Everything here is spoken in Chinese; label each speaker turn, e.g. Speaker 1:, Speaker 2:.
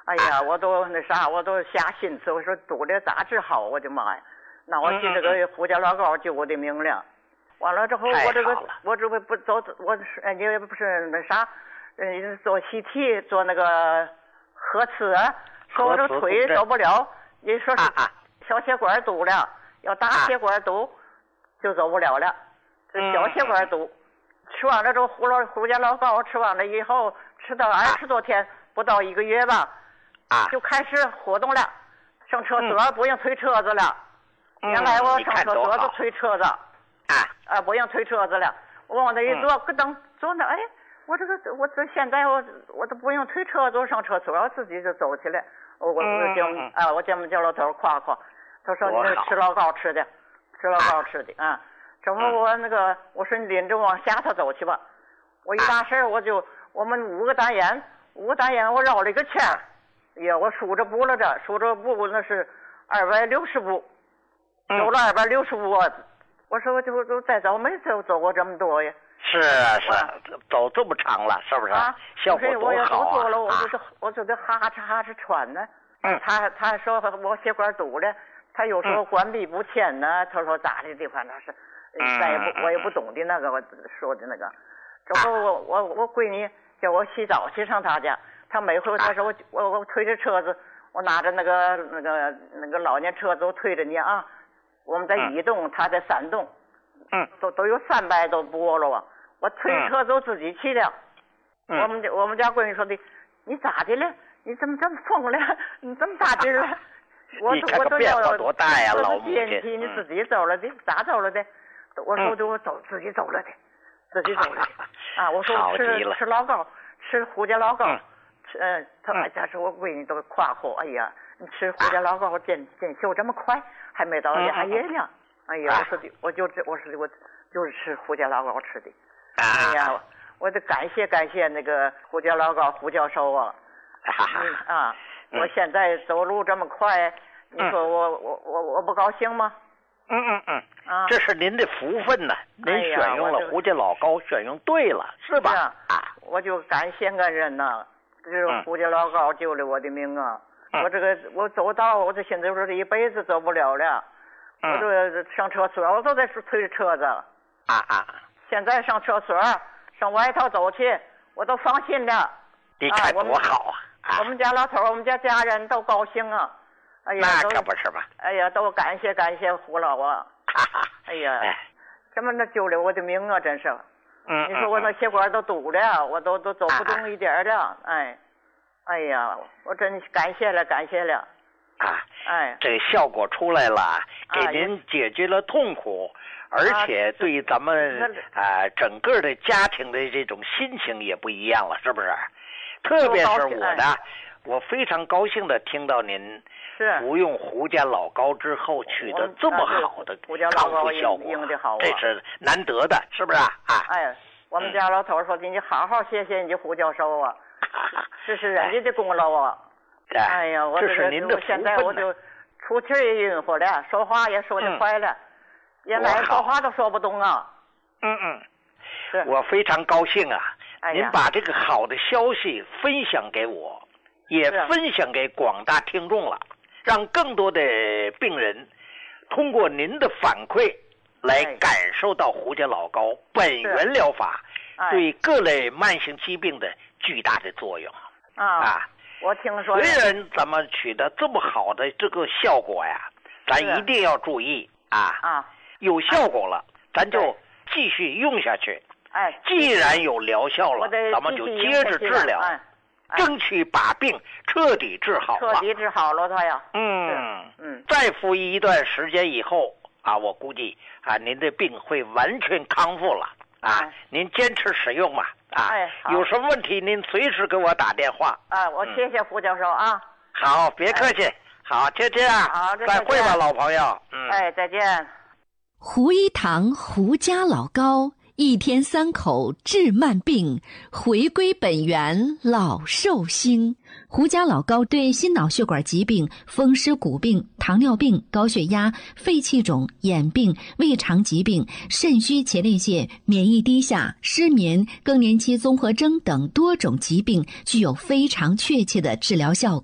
Speaker 1: 哎呀，我都那啥，我都瞎心思，我说肚里咋治好？我的妈呀！那我去这个胡家老高救我的命了。完了之后，我这不走，我也不是那啥，做CT做那个核磁，说我这腿走不了，你说是小血管堵了，要大血管堵就走不了了。这小血管堵，吃完了之后胡家老高吃完了以后，吃到20多天，不到1个月吧，就开始活动了，上厕所不用推车子了。原来我上厕所都推车子。不用推车子了，我往那一坐，咯噔坐那，哎，我这现在我都不用推车子上厕所，我自己就走起来。我叫老头夸夸，他说你那吃老高吃的啊。这不我说你领着往下头走去吧。我一大事我们5个单元我绕了一个圈儿，呀，我数着步了这，数着步那是260步，走了260步。我说我就再走，没走过这么多呀。
Speaker 2: 是走这么长了，是不是？效果多好啊！
Speaker 1: 我做了，我就得哈哧喘呢。他说我血管堵了，他有时候关闭不签呢。他说咋的地方那是，我也不懂的那个我说的那个。这不我闺女叫我洗澡去上她家，她每回她说我推着车子，我拿着那个老年车子我推着你啊。我们在1栋，他在3栋，都有300多步了啊！我推车都自己去了。我们家闺女说的，你咋的了？你怎么这么疯了？你这么大劲了？我都
Speaker 2: 变化多大呀，老母
Speaker 1: 亲！你自己走了的，咋走了的？我说我自己走了的。啊！我说吃老高，吃胡家老高，他说我闺女都夸我，哎呀，你吃胡家老高见效这么快。还没到2月呢，哎呀，我就是吃胡家老高吃的，哎呀，我得感谢那个胡家老高胡教授啊，我现在走路这么快，你说我不高兴吗？
Speaker 2: 这是您的福分呐，您选用了胡家老高，选用对了，是吧？
Speaker 1: 我就感谢恩人呐，这胡家老高救了我的命啊。我走到我这现在说这一辈子走不了了，我这上厕所我都在推着车子，现在上厕所上外头走去我都放心了。
Speaker 2: 你看多好啊！
Speaker 1: 我们家老头我们家人都高兴啊，哎呀，
Speaker 2: 那可不是吧？
Speaker 1: 哎呀，都感谢胡老啊！哎呀，这么救了我的命啊，真是。你说我那血管都堵了，我都走不动一点了，哎呀，我真感谢了。
Speaker 2: 这个效果出来了，给您解决了痛苦，而且对咱们整个的家庭的这种心情也不一样了，是不是？特别是我非常高兴的听到您服用胡家老高之后取得这么好的康复效果，这是难得的，是不是？
Speaker 1: 我们家老头说你好好谢谢你胡教授啊。这是人家的功劳啊！哎呀，
Speaker 2: 这是您的福分。
Speaker 1: 现在我就出气也晕乎了，说话也说得快了，原来说话都说不动啊。
Speaker 2: 我非常高兴啊！您把这个好的消息分享给我，也分享给广大听众了，让更多的病人通过您的反馈来感受到胡家老高本源疗法对各类慢性疾病的巨大的作用
Speaker 1: 我听说
Speaker 2: 虽然咱们取得这么好的这个效果呀，咱一定要注意有效果了，咱就继续用下去。既然有疗效了，咱们就接着治疗，争取把病彻底治好了。
Speaker 1: 彻底治好了，他呀。
Speaker 2: 再服役一段时间以后我估计您的病会完全康复了。您坚持使用嘛有什么问题您随时给我打电话。
Speaker 1: 我谢谢胡教授啊。
Speaker 2: 好，别客气。好，就这样。
Speaker 1: 好，
Speaker 2: 再会吧，老朋友。
Speaker 1: 再见。
Speaker 3: 胡一堂胡家老高1天3口治慢病，回归本源老寿星。胡家老高对心脑血管疾病、风湿骨病、糖尿病、高血压、肺气肿、眼病、胃肠疾病、肾虚前列腺、免疫低下、失眠、更年期综合征等多种疾病具有非常确切的治疗效果。